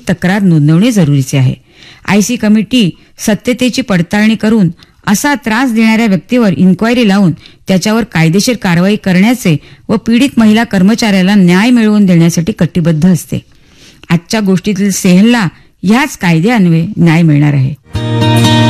तक्रार नोंदवणे जरुरीचे आहे. आयसी कमिटी सत्यतेची पडताळणी करून असा त्रास देणाऱ्या व्यक्तीवर इन्क्वायरी लावून त्याच्यावर कायदेशीर कारवाई करण्याचे व पीडित महिला कर्मचाऱ्याला न्याय मिळवून देण्यासाठी कटिबद्ध असते. आजच्या गोष्टीतील सेहलला ह्याच कायद्यान्वये न्याय मिळणार आहे.